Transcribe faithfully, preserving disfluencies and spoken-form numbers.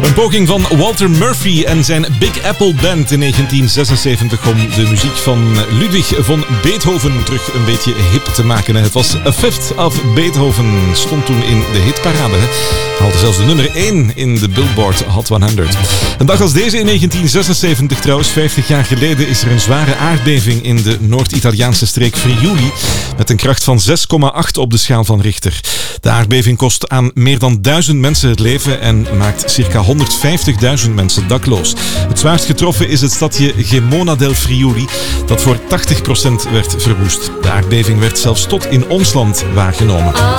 Een poging van Walter Murphy en zijn Big Apple Band in negentien zesenzeventig om de muziek van Ludwig van Beethoven terug een beetje hip te maken. Het was A Fifth of Beethoven, stond toen in de hitparade. Haalde zelfs de nummer één in de Billboard Hot honderd. Een dag als deze in negentien zesenzeventig trouwens, vijftig jaar geleden, is er een zware aardbeving in de Noord-Italiaanse streek Friuli met een kracht van zes komma acht op de schaal van Richter. De aardbeving kost aan meer dan duizend mensen het leven en maakt circa honderdvijftigduizend mensen dakloos. Het zwaarst getroffen is het stadje Gemona del Friuli, dat voor tachtig procent werd verwoest. De aardbeving werd zelfs tot in ons land waargenomen.